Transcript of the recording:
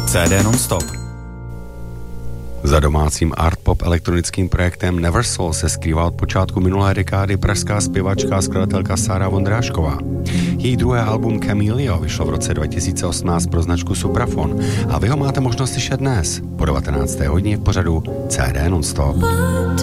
CD non-stop. Za domácím art-pop elektronickým projektem Neversoul se skrývá od počátku minulé dekády pražská zpěvačka a skladatelka Sára Vondrášková. Její druhé album Camilio vyšlo v roce 2018 pro značku Suprafon a vy ho máte možnost slyšet dnes po 19. hodině v pořadu CD non-stop.